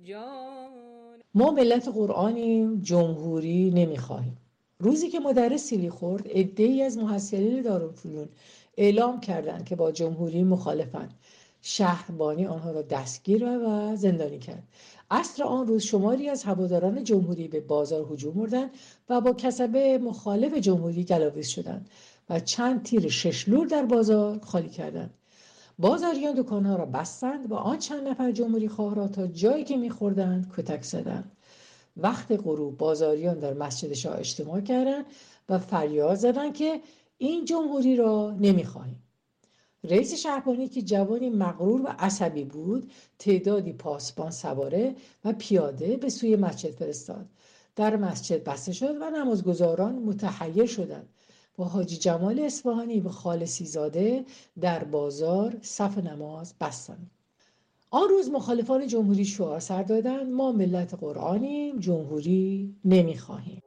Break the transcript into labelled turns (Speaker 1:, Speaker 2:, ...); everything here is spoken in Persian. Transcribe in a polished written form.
Speaker 1: ما ملت قرآنیم، جمهوری نمیخواهیم. روزی که مدرس سیلی خورد، عده‌ای از محصلین دارالفنون اعلام کردند که با جمهوری مخالفند. شهربانی آنها را دستگیر و زندانی کرد. عصر آن روز شماری از هواداران جمهوری به بازار هجوم بردند و با کسبه مخالف جمهوری گلاویز شدند و چند تیر ششلور در بازار خالی کردند. بازاریان دکانها را بستند و آن چند نفر جمهوری خواه را تا جایی که می‌خوردند کتک زدند. وقت غروب بازاریان در مسجد شاه اجتماع کردند و فریاد زدند که این جمهوری را نمی‌خواهیم. رئیس شهربانی که جوانی مغرور و عصبی بود، تعدادی پاسبان سواره و پیاده به سوی مسجد فرستاد. در مسجد بسته شد و نمازگزاران متحیر شدند. با حاجی جمال اصفهانی و خالصی زاده در بازار صف نماز بستند. آن روز مخالفان جمهوری شعار سر دادند: ما ملت قرآنیم، جمهوری نمیخواهیم.